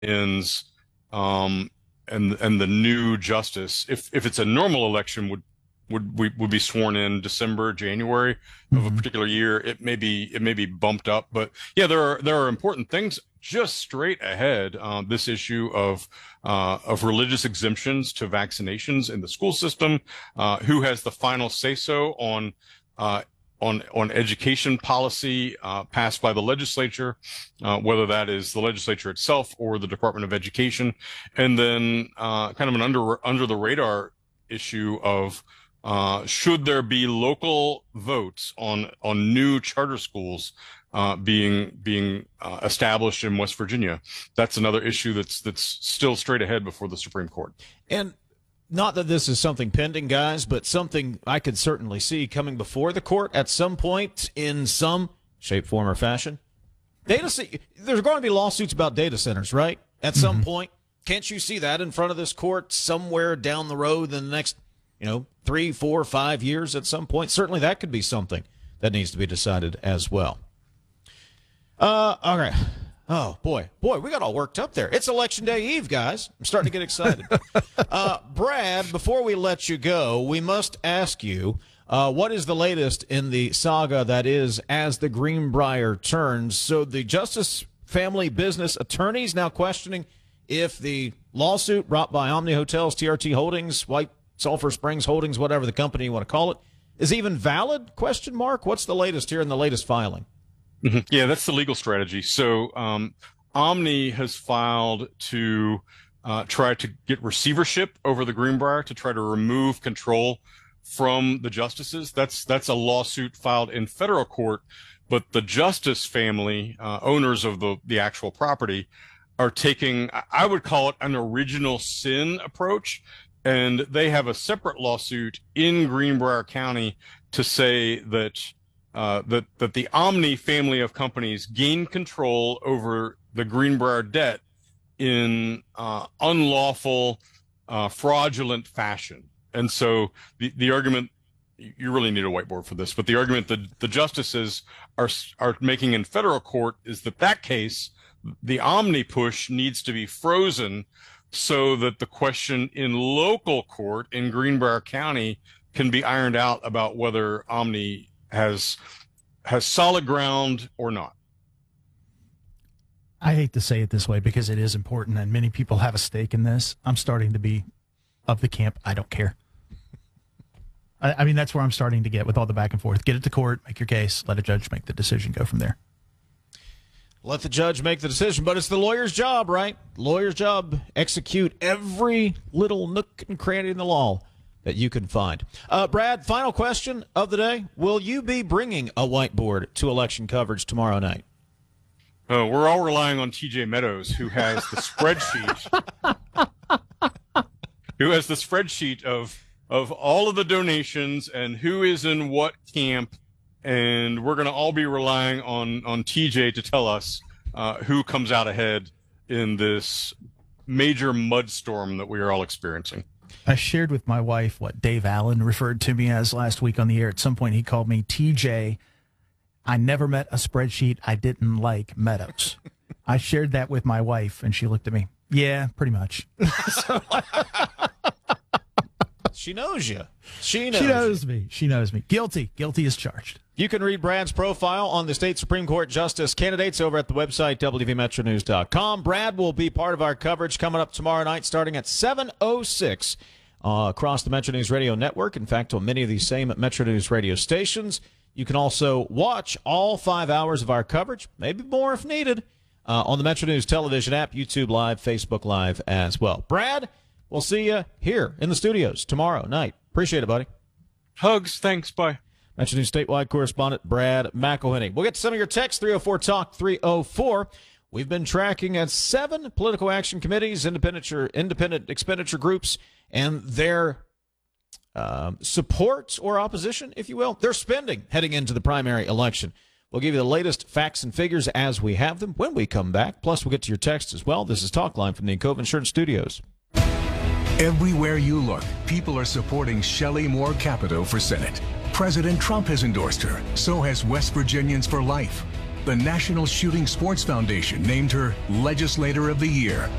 ends, and the new justice, if it's a normal election, would be sworn in December, January of a particular year. It may be bumped up, but yeah, there are important things just straight ahead. This issue of religious exemptions to vaccinations in the school system, who has the final say so on education policy passed by the legislature, whether that is the legislature itself or the Department of Education, and then kind of an under the radar issue of should there be local votes on new charter schools being established in West Virginia. That's another issue that's still straight ahead before the Supreme Court. And not that this is something pending, guys, but something I could certainly see coming before the court at some point in some shape, form, or fashion. There's going to be lawsuits about data centers, right? At some point. Can't you see that in front of this court somewhere down the road in the next 3, 4, 5 years at some point? Certainly that could be something that needs to be decided as well. All right. Oh, boy, we got all worked up there. It's Election Day Eve, guys. I'm starting to get excited. Brad, before we let you go, we must ask you, what is the latest in the saga that is As the Greenbrier Turns? So the Justice Family Business attorneys now questioning if the lawsuit brought by Omni Hotels, TRT Holdings, White Sulphur Springs Holdings, whatever the company you want to call it, is even valid? ? What's the latest here in the latest filing? Yeah, that's the legal strategy. So Omni has filed to try to get receivership over the Greenbrier, to try to remove control from the justices. That's a lawsuit filed in federal court, but the Justice family, owners of the actual property, are taking, I would call it, an original sin approach. And they have a separate lawsuit in Greenbrier County to say that that the Omni family of companies gained control over the Greenbrier debt in unlawful, fraudulent fashion. And so the argument, you really need a whiteboard for this, but the argument that the justices are making in federal court is that case, the Omni push needs to be frozen so that the question in local court in Greenbrier County can be ironed out about whether Omni has solid ground or not. I hate to say it this way because it is important and many people have a stake in this. I'm starting to be of the camp, I don't care. I mean, that's where I'm starting to get with all the back and forth. Get it to court, make your case, let a judge make the decision, go from there. Let the judge make the decision, but it's the lawyer's job, right? Lawyer's job, execute every little nook and cranny in the law that you can find. Brad, final question of the day. Will you be bringing a whiteboard to election coverage tomorrow night? We're all relying on TJ Meadows, who has the spreadsheet of all of the donations and who is in what camp. And we're going to all be relying on TJ to tell us who comes out ahead in this major mudstorm that we are all experiencing. I shared with my wife what Dave Allen referred to me as last week on the air. At some point, he called me TJ. I never met a spreadsheet I didn't like Meadows. I shared that with my wife, and she looked at me. Yeah, pretty much. She knows you. She knows me. She knows me. Guilty. Guilty as charged. You can read Brad's profile on the state Supreme Court justice candidates over at the website WVMetroNews.com. Brad will be part of our coverage coming up tomorrow night starting at 7:06 across the Metro News Radio Network. In fact, on many of these same Metro News radio stations. You can also watch all 5 hours of our coverage, maybe more if needed, on the Metro News television app, YouTube Live, Facebook Live as well. Brad, we'll see you here in the studios tomorrow night. Appreciate it, buddy. Hugs. Thanks. Bye. Metro News statewide correspondent Brad McElhenney. We'll get to some of your texts, 304-TALK-304. We've been tracking at 7 political action committees, independent expenditure groups, and their support or opposition, if you will, their spending heading into the primary election. We'll give you the latest facts and figures as we have them when we come back. Plus, we'll get to your texts as well. This is Talk Line from the Encova Insurance Studios. Everywhere you look, people are supporting Shelley Moore Capito for Senate. President Trump has endorsed her. So has West Virginians for Life. The National Shooting Sports Foundation named her Legislator of the Year.